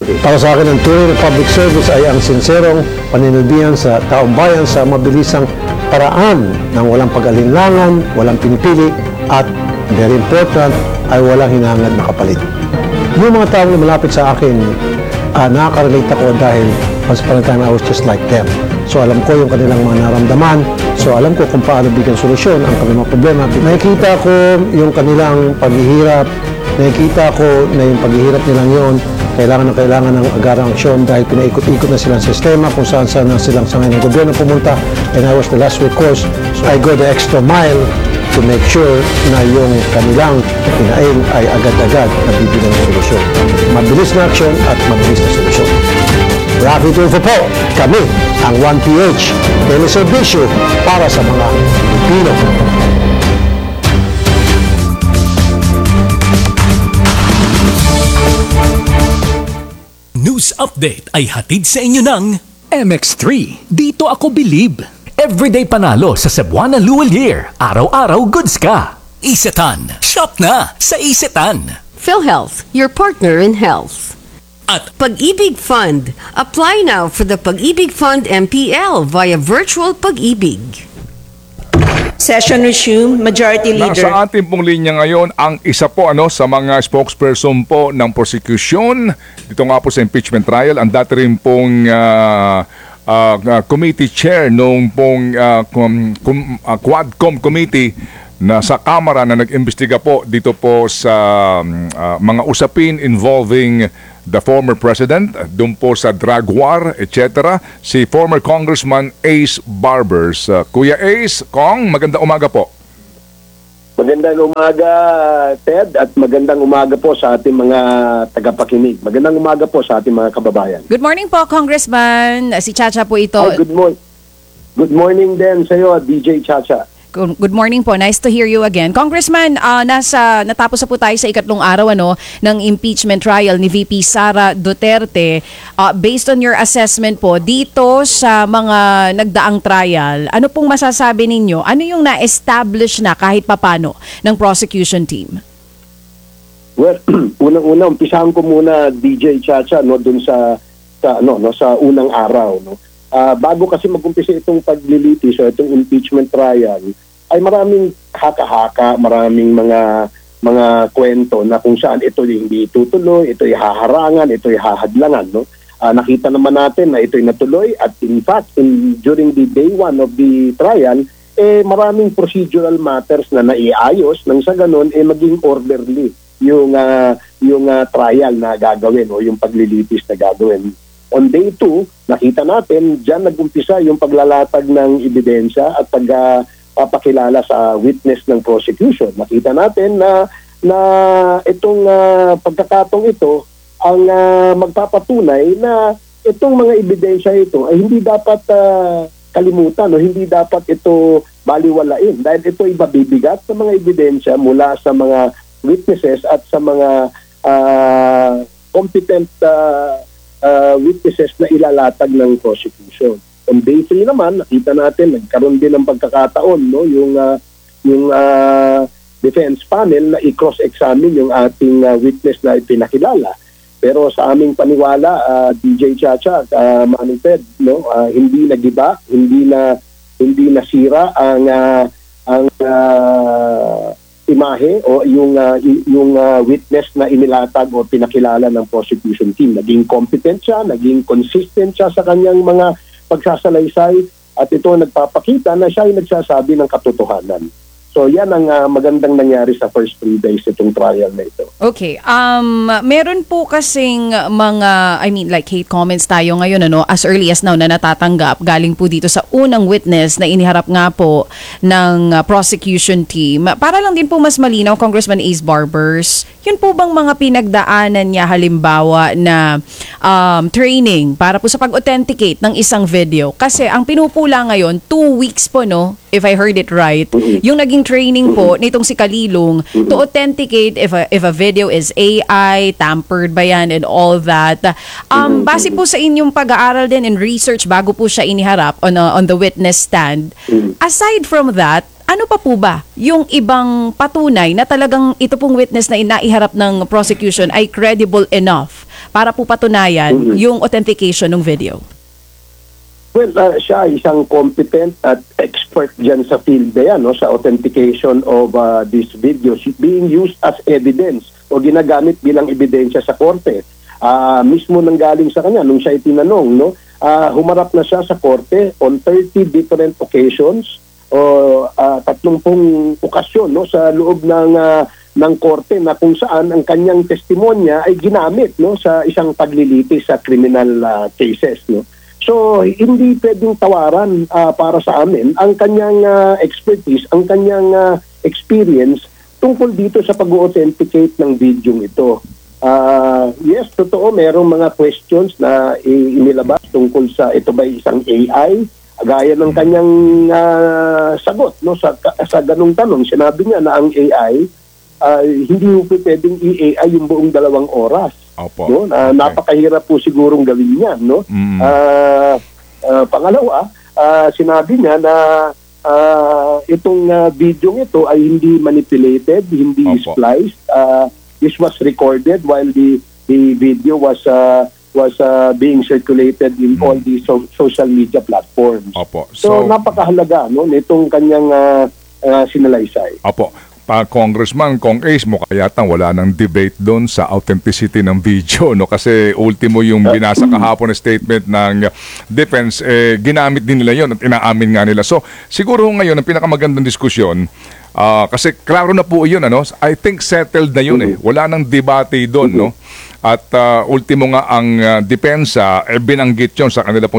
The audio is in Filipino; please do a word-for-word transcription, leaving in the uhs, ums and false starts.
Para sa akin, ang tunay na public service ay ang sinserong paninilbihan sa taong bayan sa mabilisang paraan ng walang pag-alinlangan, walang pinipili, at very important, ay walang hinangad na kapalit. Yung mga taong malapit sa akin, uh, nakaka-relate ako dahil once upon a time I was just like them. So alam ko yung kanilang mga naramdaman, so alam ko kung paano bigyan solusyon ang kanilang mga problema. Nakikita ko yung kanilang paghihirap, nakikita ko na yung paghihirap nilang yon kailangan na kailangan ng agarang aksyon dahil pinaikot-ikot na silang sistema kung saan saan na silang sangay ng gobyerno pumunta, and I was the last recourse. So I go the extra mile to make sure na yung kanilang pinail ay agad-agad nabibigyan ng solusyon. Mabilis na aksyon at mabilis na solusyon. Rafi Tulfo po, kami ang one P H, teleserbisyo para sa mga Pilipino. News Update ay hatid sa inyo ng M X three. Dito ako believe. Everyday panalo sa Cebuana Luwal Year. Araw-araw goods ka. Isetan. Shop na sa Isetan. PhilHealth, your partner in health. At Pag-ibig Fund. Apply now for the Pag-ibig Fund M P L via virtual Pag-ibig. Session resume, Majority Leader. Nasa ating pong linya ngayon ang isa po ano sa mga spokesperson po ng prosecution dito nga po sa impeachment trial, ang dati rin pong uh, uh, uh, committee chair nung pong uh, com, com, uh, Quadcom committee na sa Kamara na nag-imbestiga po dito po sa uh, mga usapin involving the former president, doon po sa drug war, et cetera. Si former Congressman Ace Barbers. Uh, Kuya Ace, Kong, magandang umaga po. Magandang umaga, Ted, at magandang umaga po sa ating mga tagapakinig. Magandang umaga po sa ating mga kababayan. Good morning po, Congressman. Si Chacha po ito. Ay, good morning. Good morning din sa iyo, D J Chacha. Good morning po. Nice to hear you again. Congressman, uh, nasa natapos na po tayo sa ikatlong araw ano ng impeachment trial ni V P Sara Duterte. Uh, based on your assessment po dito sa mga nagdaang trial, ano pong masasabi ninyo? Ano yung na-establish na kahit papano ng prosecution team? Well, unang-una umpisahan ko muna D J Chacha no dun sa sa ano no sa unang araw no. Uh, bago kasi mag-umpisa itong paglilitis o itong impeachment trial, ay maraming haka-haka, maraming mga mga kwento na kung saan ito hindi tutuloy, ito ay haharangan, ito ay hahadlangan. No? Uh, nakita naman natin na ito ay natuloy at in fact, in, during the day one of the trial, eh, maraming procedural matters na naiayos nang sa ganun eh, maging orderly yung, uh, yung uh, trial na gagawin o yung paglilitis na gagawin. On day two, nakita natin, dyan nag-umpisa yung paglalatag ng ebidensya at pagpapakilala sa witness ng prosecution. Nakita natin na, na itong uh, pagkakatong ito ang uh, magpapatunay na itong mga ebidensya ito ay hindi dapat uh, kalimutan o hindi dapat ito baliwalain dahil ito ay mabibigat sa mga ebidensya mula sa mga witnesses at sa mga uh, competent uh, Uh, witnesses na ilalatag ng prosecution. On day three naman, nakita natin, nagkaroon din ng pagkakataon, no, yung, uh, yung uh, defense panel na i-cross-examine yung ating uh, witness na ipinakilala. Pero sa aming paniwala, uh, D J Chacha, uh, Manong Ted, no, uh, hindi nagiba, hindi na hindi nasira ang uh, ang uh, imahe o yung uh, yung uh, witness na inilatag o pinakilala ng prosecution team. Naging competent siya, naging consistent siya sa kanyang mga pagsasalaysay at ito nagpapakita na siya ay nagsasabi ng katotohanan. So yan ang uh, magandang nangyari sa first three days itong trial na ito. Okay. Um, meron po kasing mga, I mean like hate comments tayo ngayon ano, as early as now na natatanggap galing po dito sa unang witness na iniharap nga po ng uh, prosecution team. Para lang din po mas malinaw, Congressman Ace Barbers, yun po bang mga pinagdaanan niya halimbawa na um, training para po sa pag-authenticate ng isang video? Kasi ang pinupula ngayon, two weeks po no, if I heard it right, mm-hmm. yung naging training po nitong si Kalilong to authenticate if a, if a video is A I, tampered ba yan and all that. Um, base po sa inyong pag-aaral din and research bago po siya iniharap on, a, on the witness stand, aside from that, ano pa po ba yung ibang patunay na talagang ito pong witness na inaiharap ng prosecution ay credible enough para po patunayan Mhm. yung authentication ng video? Well, uh, siya ay isang competent at expert dyan sa field na yan, no, sa authentication of uh, these videos being used as evidence o ginagamit bilang ebidensya sa korte. Uh, mismo nanggaling sa kanya nung siya itinanong, no, uh, humarap na siya sa korte on thirty different occasions o uh, tatlumpung okasyon, no, sa loob ng uh, ng korte na kung saan ang kanyang testimonya ay ginamit, no, sa isang paglilitis sa criminal uh, cases, no. So, hindi pwedeng tawaran uh, para sa amin ang kanyang uh, expertise, ang kanyang uh, experience tungkol dito sa pag-authenticate ng video ito. Uh, yes, totoo, merong mga questions na inilabas tungkol sa ito ba isang A I, gaya ng kanyang uh, sagot, no, sa, sa ganung tanong. Sinabi niya na ang A I, uh, hindi po pwedeng i-A I yung buong dalawang oras. Opo. No? Uh, Okay. Napakahirap po sigurong gawin yan. No? Mm. Uh, uh, pangalawa, uh, sinabi niya na uh, itong uh, video ito ay hindi manipulated, hindi Opo. spliced. Uh, this was recorded while the the video was uh, was uh, being circulated in Mm. all the so- social media platforms. Opo. So, So, napakahalaga, no, nitong kanyang uh, uh, sinalaysay. Opo. Pa Congressman, Kong Ace, mukha yata wala nang debate doon sa authenticity ng video, no? Kasi ultimo yung binasa kahapon na statement ng defense, eh, ginamit din nila yon at inaamin nga nila. So, siguro ngayon, ang pinakamagandang diskusyon, ah, kasi klaro na po yun, ano? I think settled na yun, eh. Wala nang debate doon, no? At ah, ultimo nga ang ah, depensa, eh, binanggit yun sa kanila pong